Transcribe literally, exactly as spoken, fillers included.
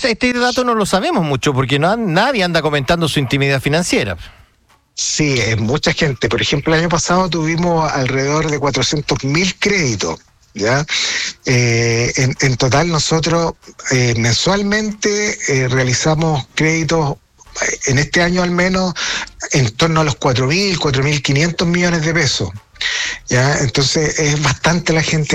ese, este dato no lo sabemos mucho porque no, nadie anda comentando su intimidad financiera. Sí, es mucha gente. Por ejemplo, el año pasado tuvimos alrededor de cuatrocientos mil créditos. ¿Ya? Eh, en, en total nosotros eh, mensualmente eh, realizamos créditos, en este año al menos, en torno a los cuatro mil, cuatro mil quinientos millones de pesos. ¿Ya? Entonces es bastante la gente